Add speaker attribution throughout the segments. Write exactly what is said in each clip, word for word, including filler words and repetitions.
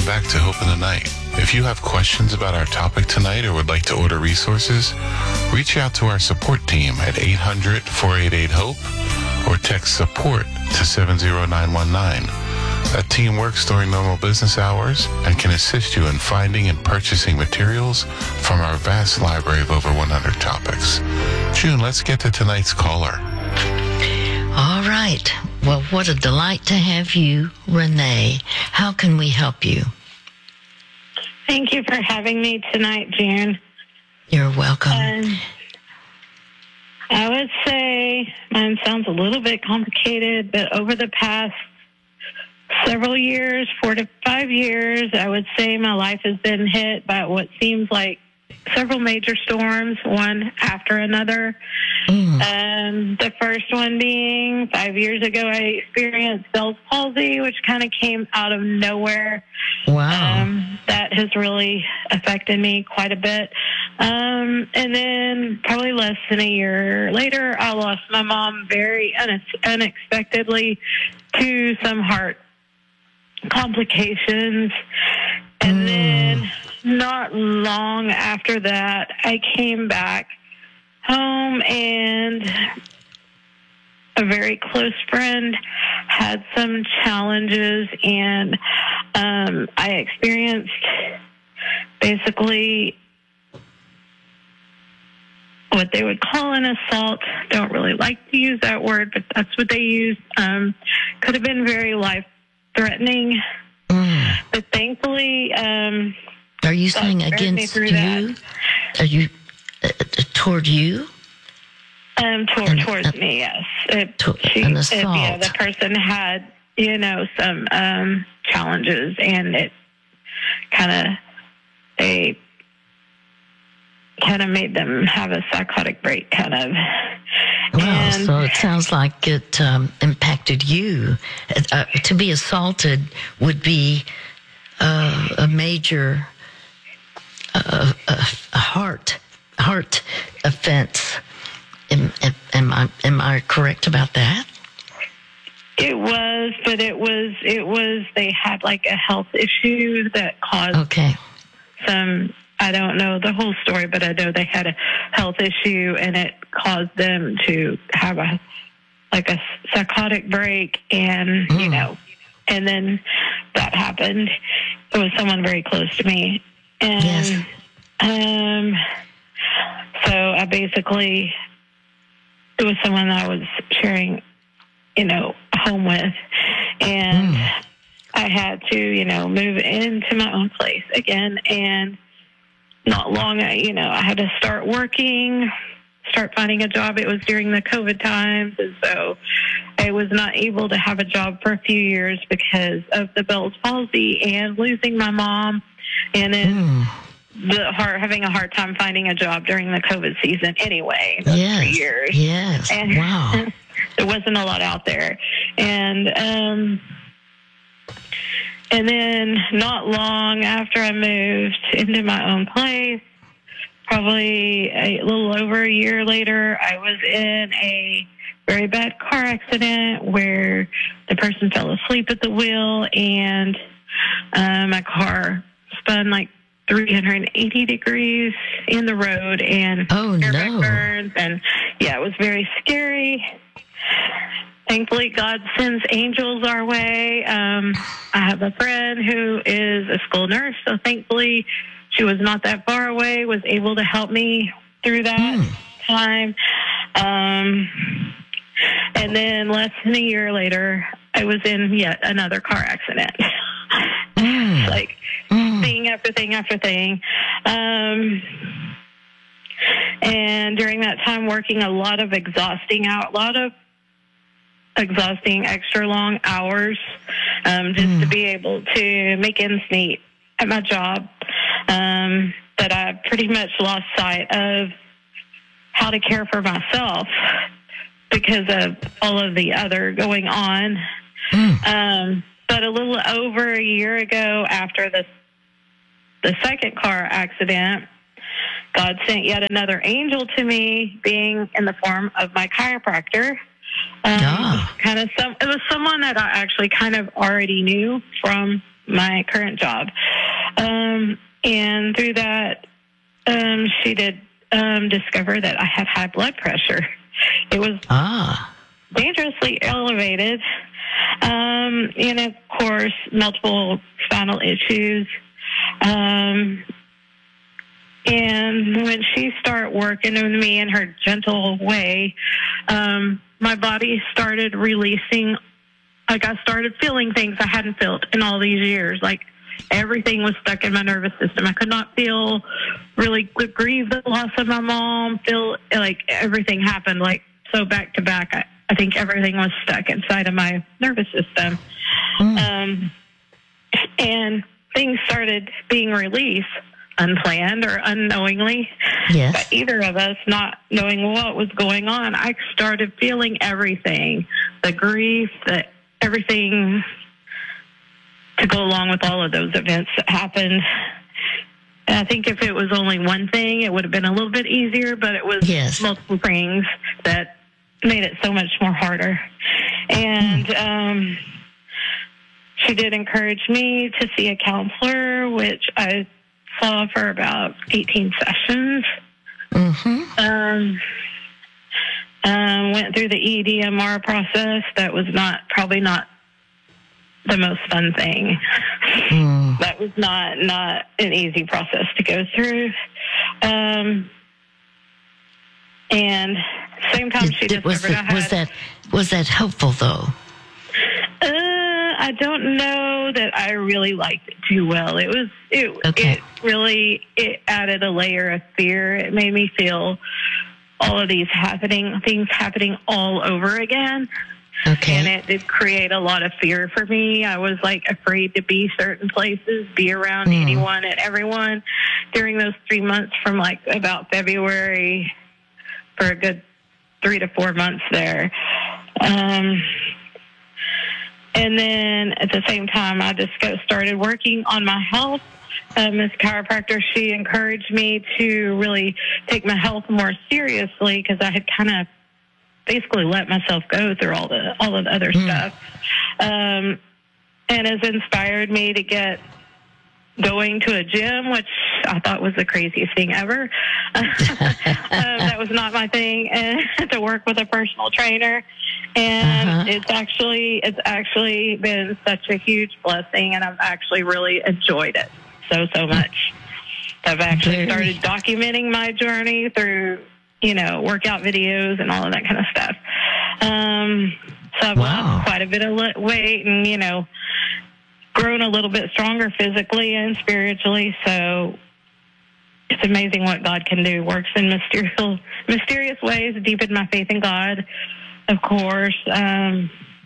Speaker 1: welcome back to Hope in the Night. If you have questions about our topic tonight or would like to order resources, reach out to our support team at eight hundred, four eight eight, HOPE or text support to seven zero nine one nine. That team works during normal business hours and can assist you in finding and purchasing materials from our vast library of over one hundred topics. June, let's get to tonight's caller.
Speaker 2: All right. Well, what a delight to have you, Renee. How can we help you?
Speaker 3: Thank you for having me tonight, June.
Speaker 2: You're welcome.
Speaker 3: Um, I would say mine sounds a little bit complicated, but over the past several years, four to five years, I would say my life has been hit by what seems like several major storms, one after another. Mm. Um, the first one being five years ago, I experienced Bell's palsy, which kind of came out of nowhere.
Speaker 2: Wow.
Speaker 3: Um, that has really affected me quite a bit. Um, and then probably less than a year later, I lost my mom very une- unexpectedly to some heart complications. And mm. then not long after that, I came back home and a very close friend had some challenges, and um, I experienced basically what they would call an assault. Don't really like to use that word, but that's what they use. Um, could have been very life-threatening, mm. but thankfully... Um,
Speaker 2: Are you saying against you? That. Are you uh, toward you?
Speaker 3: Um, toward,
Speaker 2: an,
Speaker 3: towards
Speaker 2: uh,
Speaker 3: me, yes. It,
Speaker 2: to,
Speaker 3: she,
Speaker 2: an assault.
Speaker 3: It, yeah, the person had, you know, some um, challenges, and it kind of they kind of made them have a psychotic break, kind of.
Speaker 2: Well,
Speaker 3: and,
Speaker 2: so it sounds like it um, impacted you. Uh, to be assaulted would be uh, a major. A, a, a heart heart offense. Am, am I am I correct about that?
Speaker 3: It was, but it was it was they had like a health issue that caused
Speaker 2: okay.
Speaker 3: some. I don't know the whole story, but I know they had a health issue, and it caused them to have a like a psychotic break, and mm. you know, and then that happened. It was someone very close to me. And
Speaker 2: yes.
Speaker 3: um, so I basically, it was someone I was sharing, you know, home with. And mm. I had to, you know, move into my own place again. And not long, you know, I had to start working, start finding a job. It was during the COVID times. And so I was not able to have a job for a few years because of the Bell's palsy and losing my mom. And then mm. the hard, having a hard time finding a job during the COVID season anyway, those
Speaker 2: yes.
Speaker 3: three years.
Speaker 2: Yes,
Speaker 3: and
Speaker 2: wow.
Speaker 3: there wasn't a lot out there. And um, and then not long after I moved into my own place, probably a little over a year later, I was in a very bad car accident where the person fell asleep at the wheel, and uh, my car spun like three hundred eighty degrees in the road, and
Speaker 2: oh no,
Speaker 3: burns, and yeah, it was very scary. Thankfully, God sends angels our way. Um, I have a friend who is a school nurse, so thankfully she was not that far away, was able to help me through that mm. time. Um, and then less than a year later, I was in yet another car accident. Mm. like mm. thing after thing after thing. Um, and during that time, working a lot of exhausting out, a lot of exhausting extra long hours, um, just mm. to be able to make ends meet at my job. Um, that I pretty much lost sight of how to care for myself because of all of the other going on. Mm. Um, but a little over a year ago, after the the second car accident, God sent yet another angel to me, being in the form of my chiropractor. Um,
Speaker 2: ah.
Speaker 3: Kind of some. It was someone that I actually kind of already knew from my current job. Um, and through that, um, she did um, discover that I had high blood pressure. It was
Speaker 2: Ah.
Speaker 3: dangerously elevated. Um, and of course, multiple spinal issues. Um, and when she started working with me in her gentle way, um, my body started releasing, like I started feeling things I hadn't felt in all these years. Like everything was stuck in my nervous system. I could not feel, really grieve the loss of my mom, feel like everything happened like so back to back. I, I think everything was stuck inside of my nervous system. Mm. Um, and things started being released unplanned or unknowingly.
Speaker 2: Yes.
Speaker 3: But either of us not knowing what was going on, I started feeling everything, the grief, the everything to go along with all of those events that happened. And I think if it was only one thing, it would have been a little bit easier, but it was
Speaker 2: yes.
Speaker 3: multiple things that made it so much more harder. And mm. um, she did encourage me to see a counselor, which I saw for about eighteen sessions.
Speaker 2: Mm-hmm.
Speaker 3: Um, um, went through the E D M R process. That was not probably not the most fun thing. Mm. That was not not an easy process to go through. Um, and same time
Speaker 2: did,
Speaker 3: she
Speaker 2: did,
Speaker 3: discovered
Speaker 2: was, it,
Speaker 3: I had,
Speaker 2: was that was that helpful though?
Speaker 3: Uh, I don't know that I really liked it too well. It was it
Speaker 2: okay.
Speaker 3: it really it added a layer of fear. It made me feel all of these happening things happening all over again.
Speaker 2: Okay.
Speaker 3: And it did create a lot of fear for me. I was like afraid to be certain places, be around mm. anyone and everyone during those three months from like about February for a good three to four months there. Um, and then at the same time, I just got started working on my health. Um, as a chiropractor, she encouraged me to really take my health more seriously because I had kind of basically let myself go through all the all of the other mm. stuff, um, and has inspired me to get going to a gym, which I thought was the craziest thing ever. um, that was not my thing, and to work with a personal trainer, and uh-huh. it's actually it's actually been such a huge blessing, and I've actually really enjoyed it so so much. I've actually started documenting my journey through, you know, workout videos and all of that kind of stuff. Um, so I've wow. lost quite a bit of weight and, you know, grown a little bit stronger physically and spiritually. So it's amazing what God can do. Works in mysterious, mysterious ways, deepened my faith in God, of course. Um,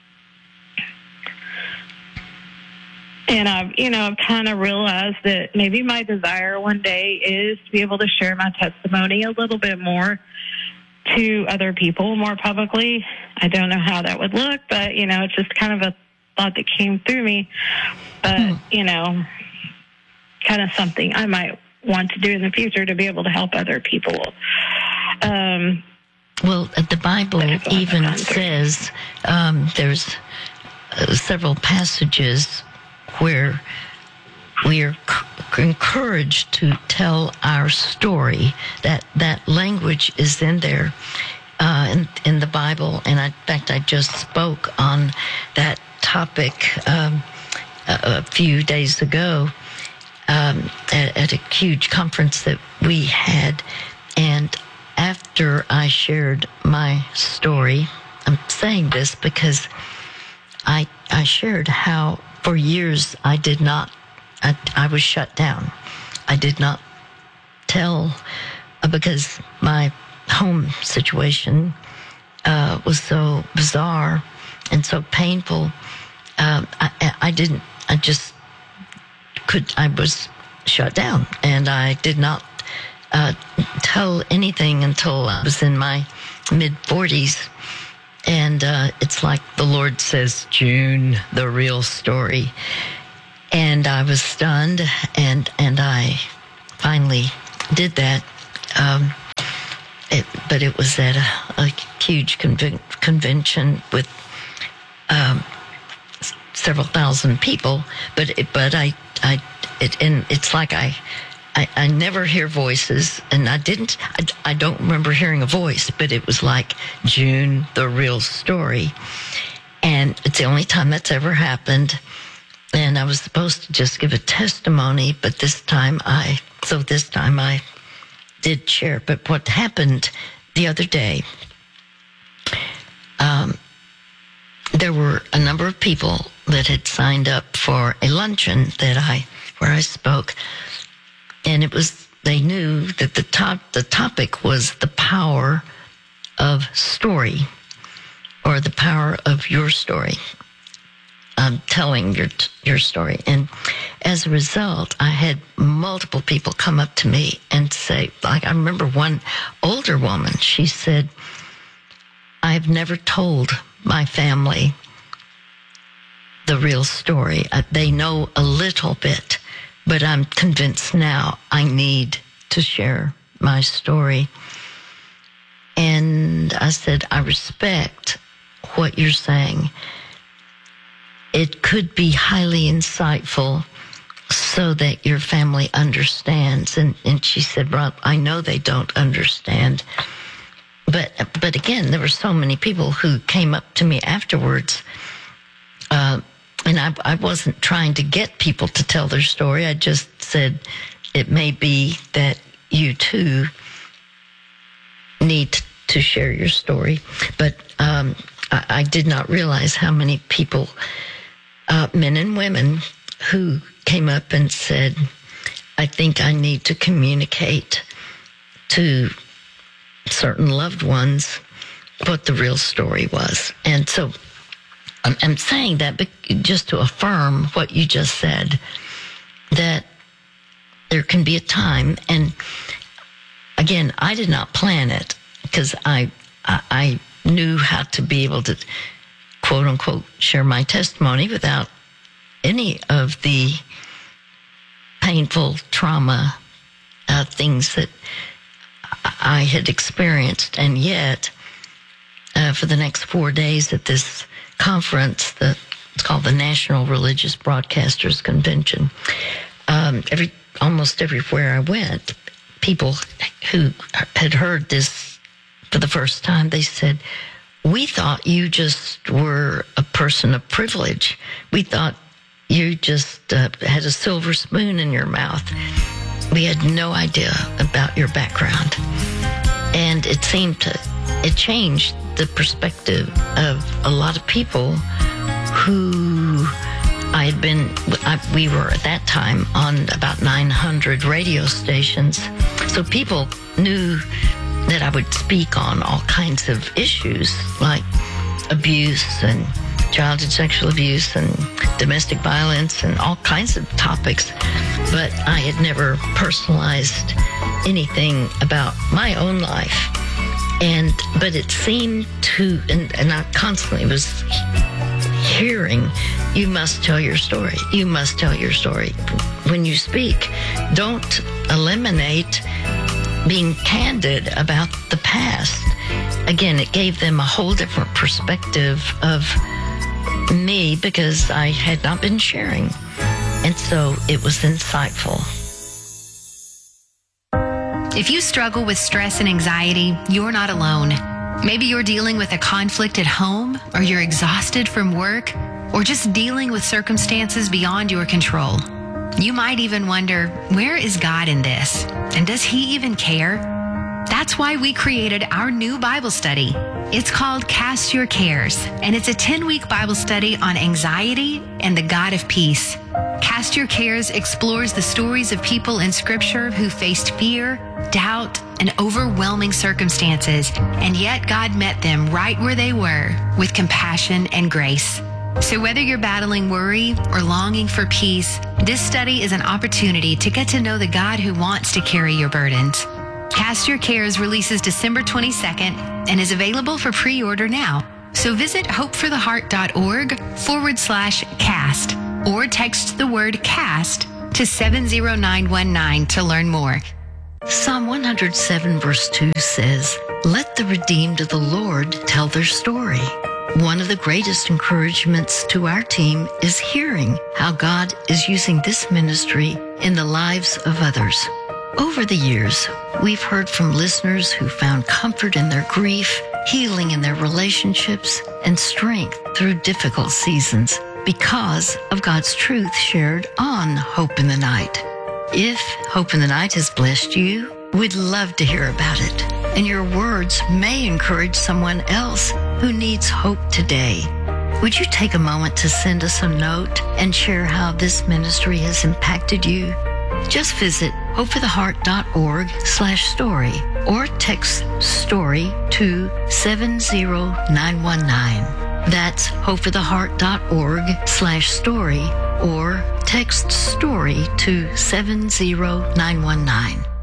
Speaker 3: and I've, you know, I've kind of realized that maybe my desire one day is to be able to share my testimony a little bit more to other people more publicly. I don't know how that would look, but, you know, it's just kind of a thought that came through me. But, hmm. you know, kind of something I might want to do in the future to be able to help other people. Um,
Speaker 2: well, the Bible even says um, there's uh, several passages where we are c- encouraged to tell our story. That that language is in there uh, in, in the Bible. And I, in fact, I just spoke on that topic um, a, a few days ago um, at, at a huge conference that we had. And after I shared my story, I'm saying this because I I shared how for years I did not, I, I was shut down. I did not tell uh, because my home situation uh, was so bizarre and so painful. Um, I, I didn't, I just could, I was shut down, and I did not uh, tell anything until I was in my mid forties. And uh, it's like the Lord says, June, the real story. And I was stunned, and and I finally did that. Um, it, but it was at a, a huge conven- convention with um, several thousand people, but it, but I I it and it's like I, I I never hear voices, and I didn't I, I don't remember hearing a voice, but it was like June, the real story, and it's the only time that's ever happened. And I was supposed to just give a testimony, but this time I so this time I did share. But what happened the other day? Um, there were a number of people that had signed up for a luncheon that I, where I spoke, and it was, they knew that the top, the topic was the power of story, or the power of your story, um, telling your your story. And as a result, I had multiple people come up to me and say, like, I remember one older woman, she said, I've never told my family the real story. Uh, they know a little bit, but I'm convinced now I need to share my story. And I said, I respect what you're saying. It could be highly insightful so that your family understands. And, and she said, Rob, I know they don't understand. But but again, there were so many people who came up to me afterwards, uh, and I, I wasn't trying to get people to tell their story. I just said, it may be that you too need to share your story. But um, I, I did not realize how many people, uh, men and women, who came up and said, I think I need to communicate to certain loved ones what the real story was. And so I'm, I'm saying that just to affirm what you just said, that there can be a time, and again, I did not plan it, because I, I I knew how to be able to, quote unquote, share my testimony without any of the painful trauma uh, things that I had experienced. And yet, uh, for the next four days at this conference, the, it's called the National Religious Broadcasters Convention, um, every almost everywhere I went, people who had heard this for the first time, they said, we thought you just were a person of privilege. We thought you just uh, had a silver spoon in your mouth. We had no idea about your background. And it seemed to, it changed the perspective of a lot of people who I had been, I, we were at that time on about nine hundred radio stations. So people knew that I would speak on all kinds of issues like abuse and childhood sexual abuse and domestic violence and all kinds of topics. But I had never personalized anything about my own life. And, but it seemed to, and, and I constantly was hearing, you must tell your story. You must tell your story. When you speak, don't eliminate being candid about the past. Again, it gave them a whole different perspective of me because I had not been sharing. And so it was insightful.
Speaker 4: If you struggle with stress and anxiety, you're not alone. Maybe you're dealing with a conflict at home, or you're exhausted from work, or just dealing with circumstances beyond your control. You might even wonder, where is God in this? And does he even care? That's why we created our new Bible study. It's called Cast Your Cares, and it's a ten-week Bible study on anxiety and the God of peace. Cast Your Cares explores the stories of people in Scripture who faced fear, doubt, and overwhelming circumstances, and yet God met them right where they were with compassion and grace. So whether you're battling worry or longing for peace, this study is an opportunity to get to know the God who wants to carry your burdens. Cast Your Cares releases December twenty-second and is available for pre-order now. So visit hopefortheheart.org forward slash cast or text the word cast to seven zero nine one nine to learn more.
Speaker 2: Psalm one hundred seven verse two says, let the redeemed of the Lord tell their story. One of the greatest encouragements to our team is hearing how God is using this ministry in the lives of others. Over the years, we've heard from listeners who found comfort in their grief, healing in their relationships, and strength through difficult seasons because of God's truth shared on Hope in the Night. If Hope in the Night has blessed you, we'd love to hear about it. And your words may encourage someone else who needs hope today. Would you take a moment to send us a note and share how this ministry has impacted you? Just visit hopefortheheart.org slash story or text story to seven zero nine one nine. That's hopefortheheart.org slash story or text story to seven zero nine one nine.